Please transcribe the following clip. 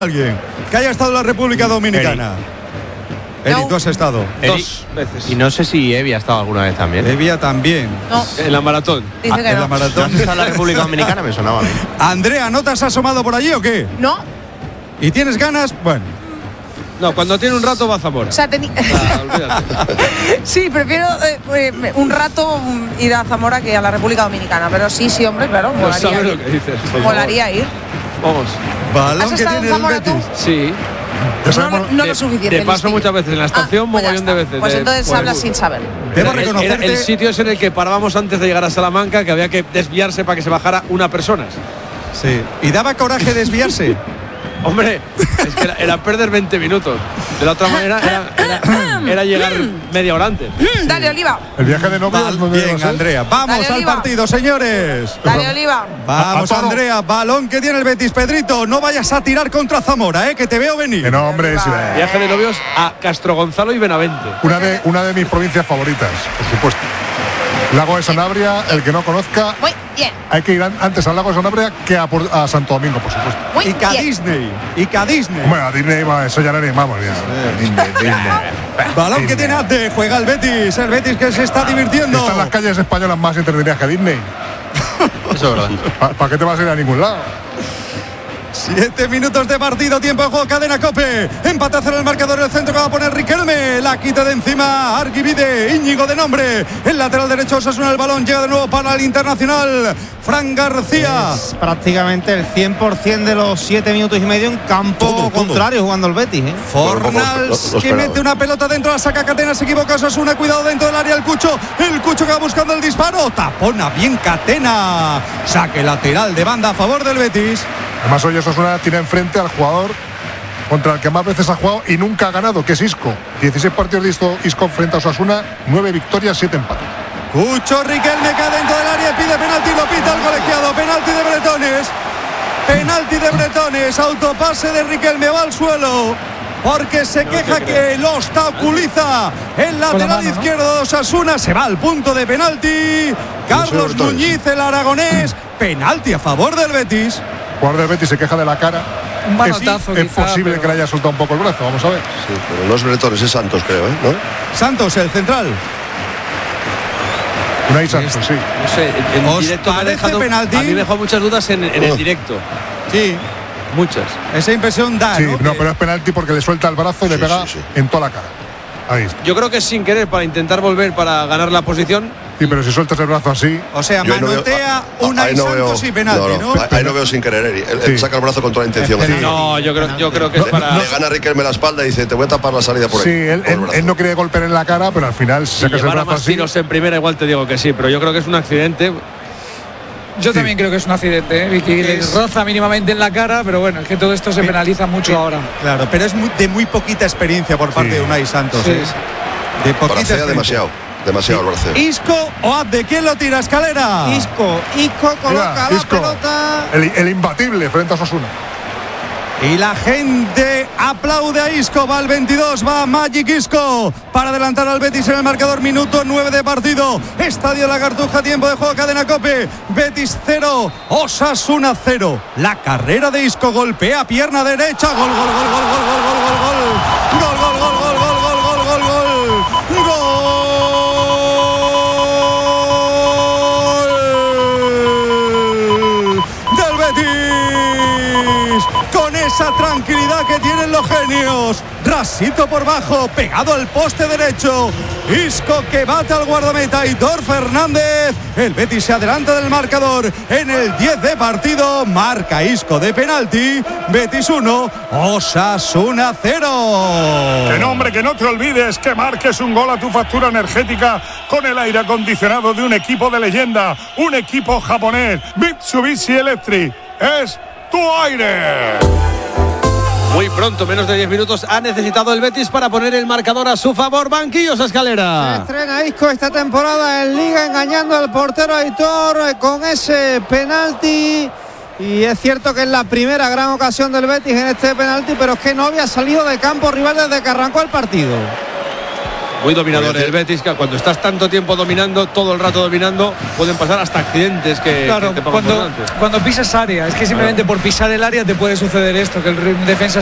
Alguien que haya estado en la República Dominicana. Eri, tú has estado. Dos veces. Y no sé si Evi ha estado alguna vez también. Evia también. No. En la maratón. Dice que en no. la maratón. ¿No has estado en la República Dominicana? Me sonaba a mí. Andrea, ¿no te has asomado por allí o qué? No. ¿Y tienes ganas? Bueno. No, cuando tiene un rato va a Zamora. O sea, Olvídate. sí, prefiero un rato ir a Zamora que a la República Dominicana. Pero sí, hombre, claro, No molaría sabes lo ir. que dices. Molaría ir. Vamos. Balón ¿Has que estado en tiene el Zamora tú? Betis. Sí. No lo suficiente. De paso listillo. muchas veces en la estación, pues ya mogollón de está. veces. Pues entonces por el hablas bus. sin saber. Debo Era reconocerte. el sitio es en el que parábamos antes de llegar a Salamanca, que había que desviarse para que se bajara una persona. Sí. Y daba coraje desviarse. Hombre, es que era perder 20 minutos. De la otra manera era llegar media hora antes. Dale, Oliva. El viaje de novios no debe Bien, ser. Andrea. Vamos Dale, al Oliva. partido, señores. Dale, Oliva. Vamos, A toro. Andrea. Balón que tiene el Betis. Pedrito, no vayas a tirar contra Zamora, que te veo venir. Que no, hombre, sí, Viaje de novios a Castro Gonzalo y Benavente. una de mis provincias favoritas, por supuesto. Lago de Sanabria, el que no conozca, Muy bien. hay que ir antes al Lago de Sanabria que a Santo Domingo, por supuesto. Muy Y bien. Disney. Y Disney. Bueno, a Disney, eso ya no ni vamos ya. Disney. Balón que tiene Ate, juega el Betis que se está divirtiendo. Están las calles españolas más entretenidas que Disney. Eso es verdad. ¿Para qué te vas a ir a ningún lado? 7 minutos de partido, tiempo de juego, cadena COPE. Empate a 0 el marcador, el centro que va a poner Riquelme. La quita de encima Argivide, Íñigo de nombre. El lateral derecho Osasuna, el balón llega de nuevo para el Internacional. Fran García. Es prácticamente el 100% de los 7 minutos y medio en campo Todo. contrario jugando el Betis. Fornals que mete una pelota dentro, la saca Catena, se equivoca Osasuna, cuidado dentro del área el Cucho que va buscando el disparo, tapona bien Catena, saque lateral de banda a favor del Betis. Además, hoy Osasuna tiene enfrente al jugador contra el que más veces ha jugado y nunca ha ganado, que es Isco. 16 partidos de Isco frente a Osasuna, 9 victorias, 7 empates. Cucho Riquelme cae dentro del área, pide penalti, lo pita el colegiado, penalti de Bretones, autopase de Riquelme, va al suelo porque se queja que lo obstaculiza el lateral izquierdo de Osasuna, se va al punto de penalti. Carlos Muñiz, el aragonés, penalti a favor del Betis. El jugador del Betis se queja de la cara. Un manotazo, Es quizá, posible pero que le haya soltado un poco el brazo, vamos a ver. Sí, pero no es Bretones, es Santos, creo, ¿no? Santos, el central. Unai Santos, sí. No sé, en ¿Os directo me ha parece dejado, penalti? a mí me dejó muchas dudas en el directo. Sí, Muchas. esa impresión da, Sí, ¿no? no, Que- pero es penalti porque le suelta el brazo y le pega en toda la cara. Ahí está. Yo creo que es sin querer para intentar volver para ganar la posición. Sí, pero si sueltas el brazo así, O sea, Yo ahí no veo- manotea Unai ahí no Santos veo- y penalti, ¿no? Ahí no veo sin querer, Eri. Él Sí. saca el brazo con toda la intención. Es Así. penalti. No, yo creo que es para. Le gana a Riquelme la espalda y dice, te voy a tapar la salida por ahí. sí, él, por el brazo. él no quiere golpear en la cara, pero al final si Si sacas el llevara brazo más así. tiros en primera, igual te digo que sí, pero yo creo que es un accidente. yo también creo que es un accidente, Vicky. Le roza mínimamente en la cara, pero bueno, es que todo esto se penaliza mucho ahora. Claro, pero es de muy poquita experiencia por parte Sí. de Unai Santos. Sí. De poquita Bracea experiencia. demasiado el braceo. Isco o Abde, ¿quién lo tira? Escalera. Isco coloca la Isco, pelota. el imbatible frente a Osasuna. Y la gente aplaude a Isco, va al 22, va Magic Isco para adelantar al Betis en el marcador, minuto 9 de partido. Estadio La Cartuja, tiempo de juego, cadena COPE. Betis 0, Osasuna 0. La carrera de Isco, golpea pierna derecha, gol, gol, gol, gol, gol, gol, gol, gol, gol. Gol, gol, gol, gol, gol, gol, gol, gol, gol. Gol del Betis. Con esa tranquilidad que tienen los genios. Rasito por bajo, pegado al poste derecho. Isco que bate al guardameta Aitor Fernández. El Betis se adelanta del marcador en el 10 de partido. Marca Isco de penalti. Betis 1, Osasuna 0. Que no, hombre, que no te olvides que marques un gol a tu factura energética con el aire acondicionado de un equipo de leyenda, un equipo japonés, Mitsubishi Electric. Es tu aire. Muy pronto, menos de 10 minutos, ha necesitado el Betis para poner el marcador a su favor. Banquillos, Escalera. Estrena Isco esta temporada en Liga engañando al portero Aitor con ese penalti. Y es cierto que es la primera gran ocasión del Betis en este penalti, pero es que no había salido de campo rival desde que arrancó el partido. Muy dominador Puede el Betis, que cuando estás tanto tiempo dominando, todo el rato dominando, pueden pasar hasta accidentes que Claro, te pongan por delante. cuando pisas área, es que simplemente por pisar el área te puede suceder esto, que el defensa